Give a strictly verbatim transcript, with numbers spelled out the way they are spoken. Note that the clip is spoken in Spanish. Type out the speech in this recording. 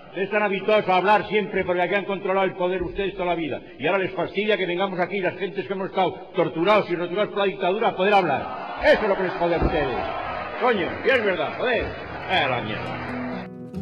Están habituados a hablar siempre porque aquí han controlado el poder ustedes toda la vida. Y ahora les fastidia que vengamos aquí las gentes que hemos estado torturados y roturados por la dictadura a poder hablar. Eso es lo que les jode a ustedes. Coño, y es verdad, joder. Eh, la mierda.